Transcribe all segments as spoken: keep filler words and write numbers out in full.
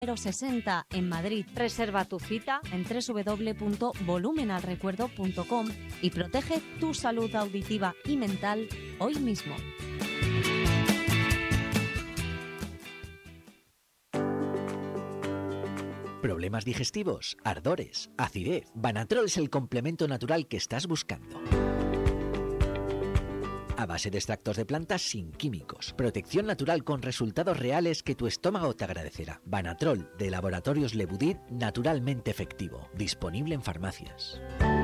sesenta en Madrid. Reserva tu cita en doble u doble u doble u punto volumen al recuerdo punto com y protege tu salud auditiva y mental hoy mismo. ¿Problemas digestivos? ¿Ardores? ¿Acidez? Banatrol es el complemento natural que estás buscando. A base de extractos de plantas sin químicos. Protección natural con resultados reales que tu estómago te agradecerá. Banatrol de Laboratorios Lebudit, naturalmente efectivo. Disponible en farmacias.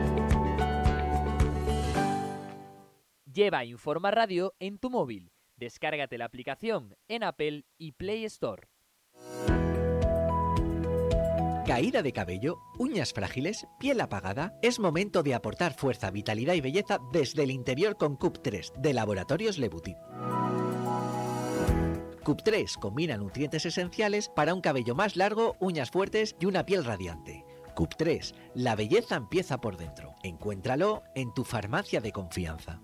Lleva Informa Radio en tu móvil. Descárgate la aplicación en Apple y Play Store. Caída de cabello, uñas frágiles, piel apagada. Es momento de aportar fuerza, vitalidad y belleza desde el interior con C U P tres de Laboratorios Lebudit. C U P tres combina nutrientes esenciales para un cabello más largo, uñas fuertes y una piel radiante. C U P tres, la belleza empieza por dentro. Encuéntralo en tu farmacia de confianza.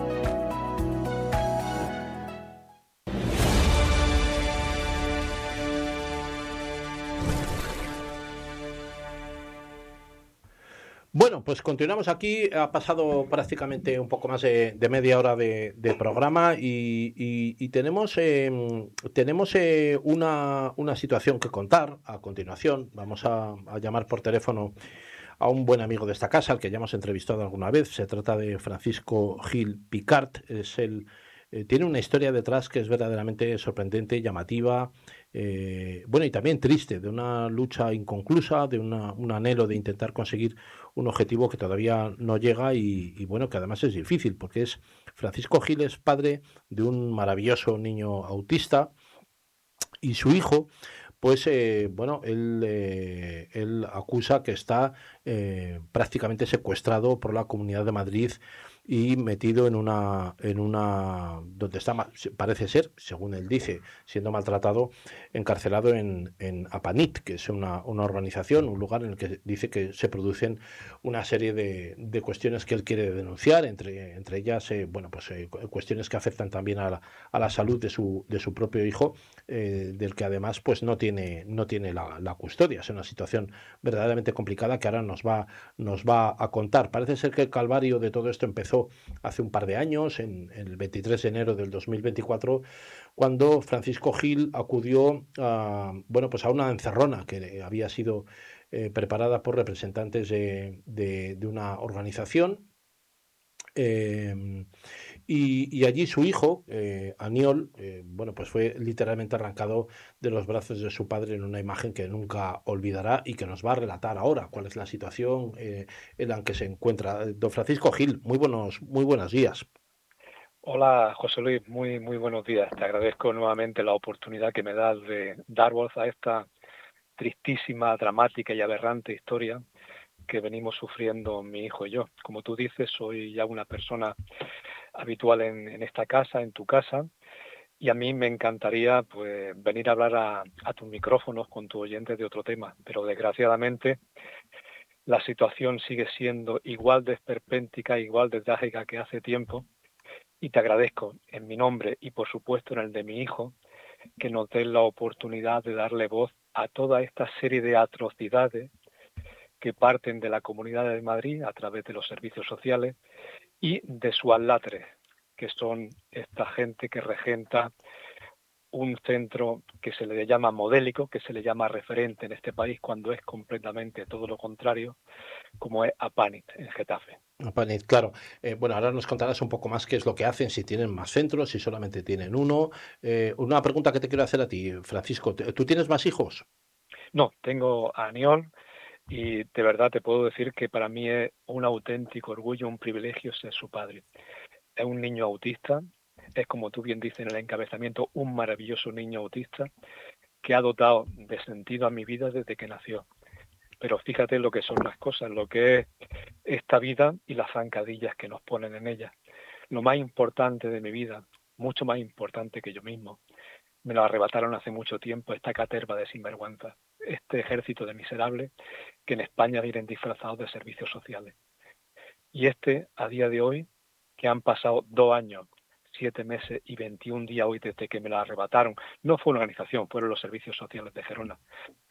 Bueno, pues continuamos aquí. Ha pasado prácticamente un poco más de, de media hora de, de programa y, y, y tenemos, eh, tenemos eh, una, una situación que contar a continuación. Vamos a, a llamar por teléfono a un buen amigo de esta casa, al que ya hemos entrevistado alguna vez. Se trata de Francisco Gil Picart. Es el, eh, tiene una historia detrás que es verdaderamente sorprendente, llamativa, eh, bueno, y también triste, de una lucha inconclusa, de una, un anhelo de intentar conseguir un objetivo que todavía no llega y, y bueno, que además es difícil, porque es Francisco Gil es padre de un maravilloso niño autista y su hijo, pues eh, bueno, él, eh, él acusa que está eh, prácticamente secuestrado por la Comunidad de Madrid y metido en una, en una, donde está, parece ser, según él dice, siendo maltratado, encarcelado en, en Apanit, que es una, una organización, un lugar en el que dice que se producen una serie de, de cuestiones que él quiere denunciar, entre, entre ellas, eh, bueno, pues eh, cuestiones que afectan también a la, a la salud de su, de su propio hijo, eh, del que además pues no tiene, no tiene la, la custodia. Es una situación verdaderamente complicada que ahora nos va, nos va a contar. Parece ser que el calvario de todo esto empezó hace un par de años, en, en el veintitrés de enero del dos mil veinticuatro, cuando Francisco Gil acudió a, bueno, pues a una encerrona que había sido eh, preparada por representantes de, de, de una organización. Eh, y, y allí su hijo, eh, Aniol, eh, bueno, pues fue literalmente arrancado de los brazos de su padre en una imagen que nunca olvidará y que nos va a relatar ahora cuál es la situación eh, en la que se encuentra. Don Francisco Gil, muy buenos, muy buenos días. Hola, José Luis, muy, muy buenos días. Te agradezco nuevamente la oportunidad que me das de dar voz a esta tristísima, dramática y aberrante historia que venimos sufriendo mi hijo y yo. Como tú dices, soy ya una persona habitual en, en esta casa, en tu casa, y a mí me encantaría pues venir a hablar a, a tus micrófonos con tus oyentes de otro tema, pero desgraciadamente la situación sigue siendo igual de esperpéntica, igual de trágica que hace tiempo, y te agradezco en mi nombre y por supuesto en el de mi hijo que nos den la oportunidad de darle voz a toda esta serie de atrocidades que parten de la Comunidad de Madrid a través de los servicios sociales y de sus atlatres, que son esta gente que regenta un centro que se le llama modélico, que se le llama referente en este país cuando es completamente todo lo contrario, como es Apanit en Getafe. Apanit, claro. Eh, bueno, ahora nos contarás un poco más qué es lo que hacen, si tienen más centros, si solamente tienen uno. Eh, una pregunta que te quiero hacer a ti, Francisco, ¿tú tienes más hijos? No, tengo a Aniol, y de verdad te puedo decir que para mí es un auténtico orgullo, un privilegio ser su padre. Es un niño autista, es como tú bien dices en el encabezamiento, un maravilloso niño autista que ha dotado de sentido a mi vida desde que nació. Pero fíjate lo que son las cosas, lo que es esta vida y las zancadillas que nos ponen en ella. Lo más importante de mi vida, mucho más importante que yo mismo, me lo arrebataron hace mucho tiempo esta caterva de sinvergüenza, este ejército de miserables que en España vienen disfrazados de servicios sociales. Y este, a día de hoy, que han pasado dos años siete meses y veintiún días hoy desde que me la arrebataron. No fue una organización, fueron los servicios sociales de Gerona.